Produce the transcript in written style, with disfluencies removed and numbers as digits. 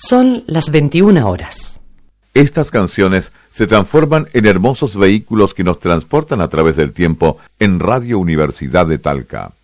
Son las 21 horas. Estas canciones se transforman en hermosos vehículos que nos transportan a través del tiempo en Radio Universidad de Talca.